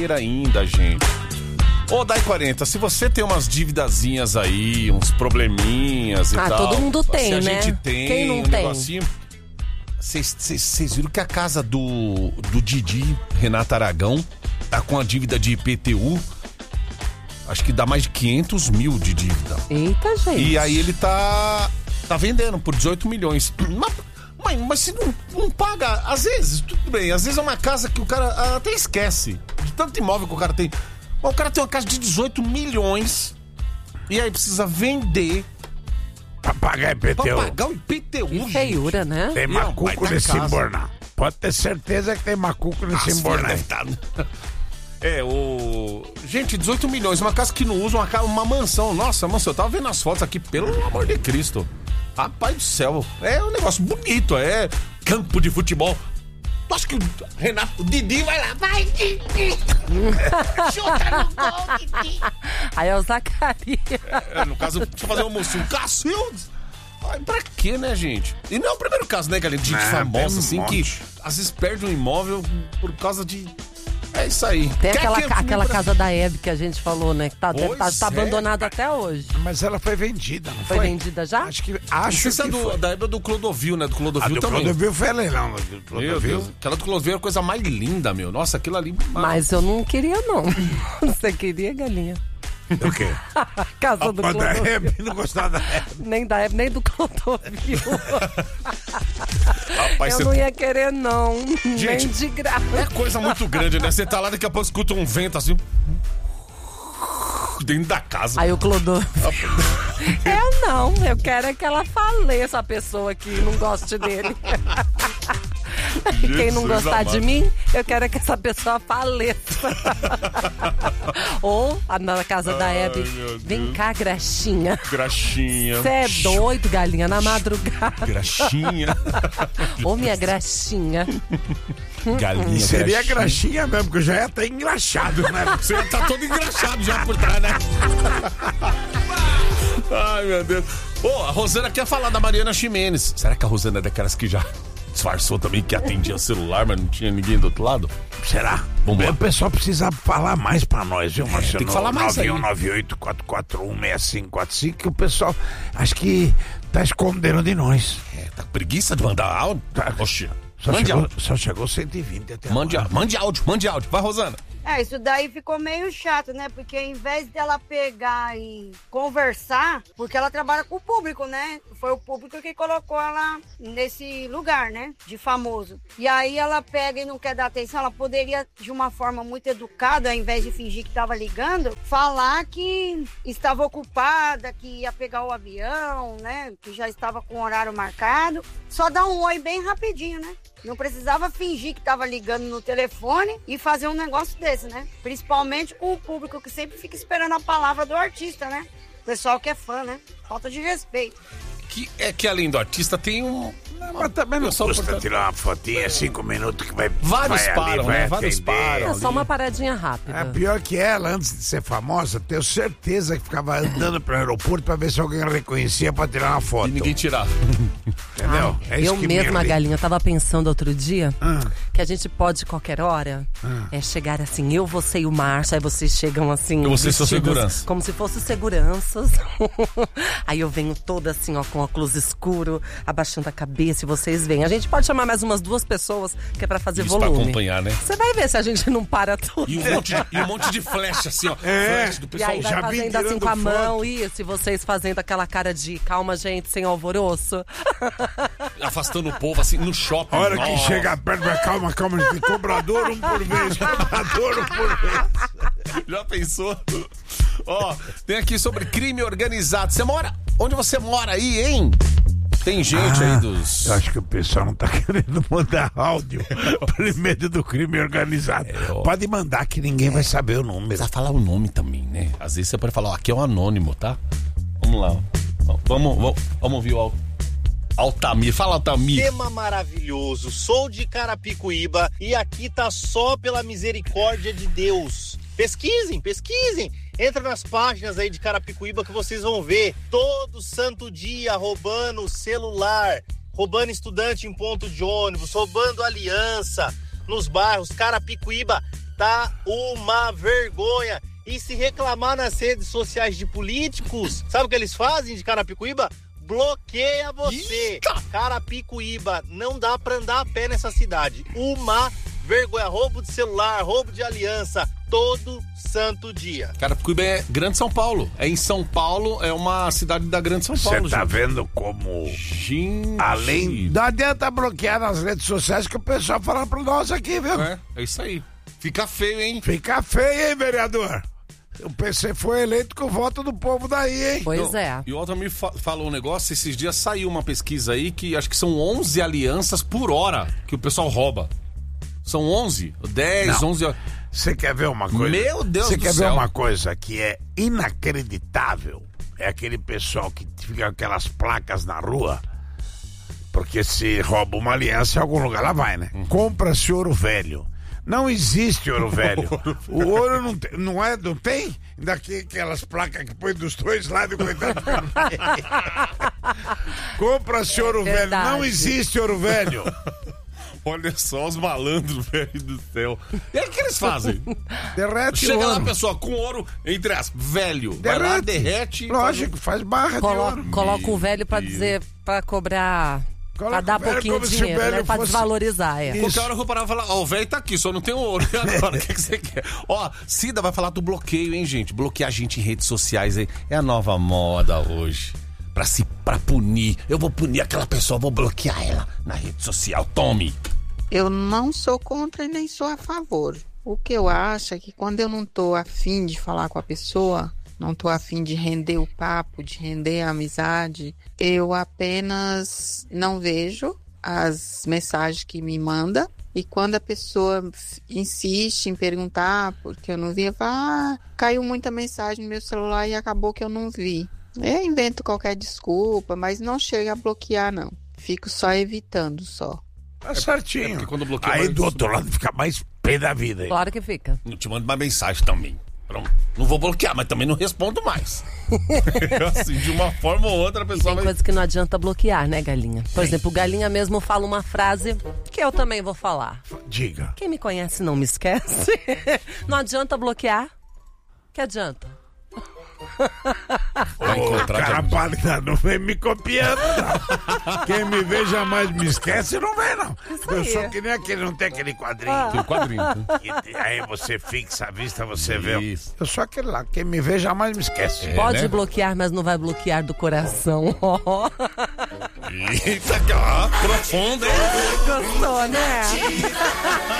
ainda, gente. Ô, Dai 40, se você tem umas dívidazinhas aí, uns probleminhas e tal. Todo mundo tem, se né? A gente tem. Quem não um tem? Negocinho. Vocês viram que a casa do Didi, Renato Aragão, tá com a dívida de IPTU? Acho que dá mais de 500 mil de dívida. Eita, gente. E aí ele tá vendendo por 18 milhões. Mas se não paga, às vezes, tudo bem. Às vezes é uma casa que o cara até esquece. De tanto imóvel que o cara tem. Mas o cara tem uma casa de 18 milhões e aí precisa vender pra pagar IPTU. Pra pagar o IPTU, que feiura, né? Tem macuco nesse embornar. Pode ter certeza que tem macuco nesse embornar. Gente, 18 milhões, uma casa que não usa, uma mansão. Nossa, mansão, eu tava vendo as fotos aqui, pelo amor de Cristo. Rapaz do céu, é um negócio bonito, é campo de futebol. Tu acha que o Didi vai lá? Vai, Didi! Chuta no gol, Didi! Aí é o Zacarias. No caso, deixa eu fazer um mocinho. Cacildes! Ai, pra quê, né, gente? E não é o primeiro caso, né, galera? De gente famosa, assim, que às vezes perde um imóvel por causa de... É isso aí. Tem aquela casa da Hebe que a gente falou, né? Que tá abandonada até hoje. Mas ela foi vendida, não foi? Foi vendida já? Acho que da Hebe do Clodovil, né? Do Clodovil também. Do Clodovil foi leilão. Meu Deus, aquela do Clodovil é a coisa mais linda, meu. Nossa, aquilo ali... Mas eu não queria, não. Você queria, galinha? O quê? Casa do Clodovil. Da Hebe, não gostava da Hebe. Nem da Hebe, nem do Clodovil. Rapaz, eu não ia querer, não. Gente, nem de graça. É coisa muito grande, né? Você tá lá, daqui a pouco escuta um vento assim... dentro da casa. Aí o Clodovil... eu quero é que ela faleça, a pessoa que não goste dele. E quem não gostar de mim, eu quero que essa pessoa faleça. Ou na casa da Hebe, vem cá, graxinha. Graxinha. Você é doido, galinha, na madrugada. Graxinha. Ô, minha graxinha. Galinha. Seria graxinha mesmo, porque eu já ia estar engraxado, né? Você ia estar todo engraxado já por trás, né? Ai, meu Deus. A Rosana quer falar da Mariana Ximenes. Será que a Rosana é daquelas que já disfarçou também, que atendia o celular, mas não tinha ninguém do outro lado? Será? Vamos lá. O pessoal precisa falar mais pra nós, viu, Marcelo? Tem que falar mais aí. 9198-441-6545, que o pessoal acho que tá escondendo de nós. Tá com preguiça de mandar áudio? Oxi. Só chegou 120 até agora. Mande áudio. Vai, Rosana. Isso daí ficou meio chato, né? Porque ao invés dela pegar e conversar, porque ela trabalha com o público, né? Foi o público que colocou ela nesse lugar, né? De famoso. E aí ela pega e não quer dar atenção. Ela poderia, de uma forma muito educada, ao invés de fingir que estava ligando, falar que estava ocupada, que ia pegar o avião, né? Que já estava com o horário marcado. Só dar um oi bem rapidinho, né? Não precisava fingir que estava ligando no telefone e fazer um negócio desse, né? Principalmente com o público que sempre fica esperando a palavra do artista, né? O pessoal que é fã, né? Falta de respeito. Que além do artista tem um... Mas também não custa tirar uma fotinha, 5 minutos que vai... Vários vai param, ali, né? vai Vários param. É só uma paradinha rápida. É pior que ela, antes de ser famosa, tenho certeza que ficava andando pro aeroporto pra ver se alguém reconhecia pra tirar uma foto. E ninguém tirava. Entendeu? Eu mesma, galinha, tava pensando outro dia que a gente pode, qualquer hora, chegar assim, eu, você e o Márcio, aí vocês chegam assim... Vocês são segurança. Como se fossem seguranças. Aí eu venho toda assim, ó, com óculos escuro, abaixando a cabeça e vocês vêm. A gente pode chamar mais umas 2 pessoas, que é pra fazer volume. Pra acompanhar, né? Você vai ver se a gente não para tudo. E um monte de flecha, assim, ó. Flecha do E pessoal. aí vai já fazendo assim com a mão, isso, e vocês fazendo aquela cara de calma, gente, sem alvoroço. Afastando o povo, assim, no shopping. A hora que chega perto, calma, gente, cobrador um por vez. Já pensou? Tem aqui sobre crime organizado. Onde você mora aí, hein? Tem gente aí dos... Eu acho que o pessoal não tá querendo mandar áudio por medo do crime organizado. Pode mandar que ninguém vai saber o número. Precisa falar o nome também, né? Às vezes você pode falar, aqui é um anônimo, tá? Vamos lá. Vamos ouvir o Altamir. Fala, Altamir. Tema maravilhoso. Sou de Carapicuíba e aqui tá só pela misericórdia de Deus. Pesquisem. Entra nas páginas aí de Carapicuíba que vocês vão ver todo santo dia roubando celular, roubando estudante em ponto de ônibus, roubando aliança nos bairros. Carapicuíba tá uma vergonha. E se reclamar nas redes sociais de políticos, sabe o que eles fazem de Carapicuíba? Bloqueia você. Eita! Carapicuíba, não dá pra andar a pé nessa cidade. Uma vergonha, roubo de celular, roubo de aliança, todo santo dia. Carapicuíba é Grande São Paulo. É em São Paulo, é uma cidade da Grande São Paulo. Você tá gente. vendo como... Gente. Além... Não adianta bloquear nas redes sociais que o pessoal fala pra nós aqui, viu? É isso aí. Fica feio, hein? Fica feio, hein, vereador? O PC foi eleito com o voto do povo daí, hein? Pois é. E o Altamir falou um negócio, esses dias saiu uma pesquisa aí que acho que são 11 alianças por hora que o pessoal rouba. São 11, 10, Não. 11... Você quer ver uma coisa? Meu Deus Você do quer céu. ver uma coisa que é inacreditável? É aquele pessoal que fica com aquelas placas na rua, porque se rouba uma aliança em algum lugar, lá vai, né? Compra-se ouro velho. Não existe ouro velho. O ouro não tem, não tem? Daqui aquelas placas que põe dos dois lados, coitado. Compra-se ouro velho. verdade. Não existe ouro velho. Olha só os malandros, velho do céu. E aí o que eles fazem? Derrete Chega lá, ouro. pessoal, com ouro, entre as velho. Vai lá, derrete. Lógico, faz barra de ouro. Coloca o velho pra dizer, pra cobrar, Coloca pra dar o velho pouquinho como de se o dinheiro, velho né? Pra fosse- desvalorizar, é. Qualquer hora eu vou parar e falar, ó, o velho tá aqui, só não tem ouro. E agora, o que você quer? Ó, Cida vai falar do bloqueio, hein, gente? Bloquear a gente em redes sociais, hein? É a nova moda hoje. Pra punir. Eu vou punir aquela pessoa, vou bloquear ela na rede social. Tome. Eu não sou contra e nem sou a favor. O que eu acho é que quando eu não tô afim de falar com a pessoa, não tô afim de render o papo, de render a amizade, eu apenas não vejo as mensagens que me manda. E quando a pessoa insiste em perguntar, porque eu não vi, eu falo, caiu muita mensagem no meu celular e acabou que eu não vi. Eu invento qualquer desculpa, mas não chega a bloquear, não. Fico só evitando, só. Tá certinho. porque quando bloqueia Aí mais- do outro lado fica mais pé da vida. Hein? Claro que fica. Eu te mando uma mensagem também. Pronto. Não vou bloquear, mas também não respondo mais. Assim, de uma forma ou outra, a pessoa Tem vai... coisas que não adianta bloquear, né, Galinha? Por exemplo, o Galinha mesmo fala uma frase que eu também vou falar. Diga. Quem me conhece não me esquece. Não adianta bloquear. Que adianta? Vai encontrar Cara de- pálida, não vem me copiando, não. Quem me vê jamais me esquece, não vem, não. Eu aí. sou que nem aquele, não tem aquele quadrinho. Tem um quadrinho. Né? Que aí você fixa a vista, você vê. Isso. Eu sou aquele lá, quem me vê jamais me esquece. Pode né? bloquear, mas não vai bloquear do coração. Eita, que ó, profundo, hein? Gostou, né?